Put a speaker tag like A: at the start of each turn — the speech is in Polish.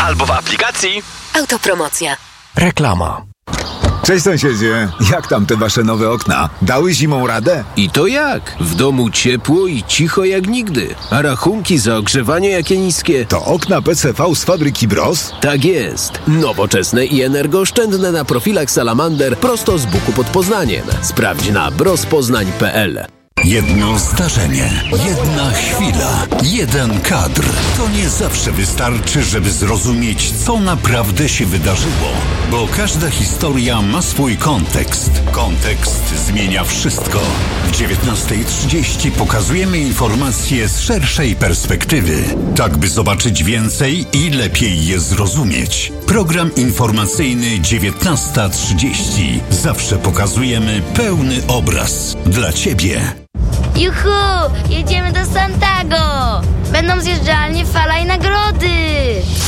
A: albo w aplikacji
B: Autopromocja.
C: Reklama.
D: Cześć sąsiedzie, jak tam te wasze nowe okna? Dały zimą radę?
E: I to jak? W domu ciepło i cicho jak nigdy. A rachunki za ogrzewanie jakie niskie?
D: To okna PCV z fabryki Bros?
E: Tak jest. Nowoczesne i energooszczędne na profilach Salamander prosto z Buku pod Poznaniem. Sprawdź na brospoznań.pl.
F: Jedno zdarzenie, jedna chwila, jeden kadr. To nie zawsze wystarczy, żeby zrozumieć, co naprawdę się wydarzyło. Bo każda historia ma swój kontekst. Kontekst zmienia wszystko. W 19:30 pokazujemy informacje z szerszej perspektywy. Tak, by zobaczyć więcej i lepiej je zrozumieć. Program informacyjny 19:30. Zawsze pokazujemy pełny obraz. Dla Ciebie.
G: Juhu! Jedziemy do Santago! Będą zjeżdżalnie, fala i nagrody!